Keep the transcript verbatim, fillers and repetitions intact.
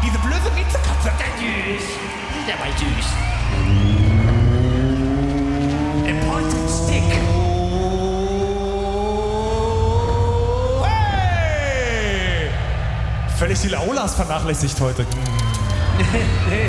Diese blöde Miezekatze. Der süß. Der war süß. Der Pointed Stick. Hey! Völlig die Laolas vernachlässigt heute.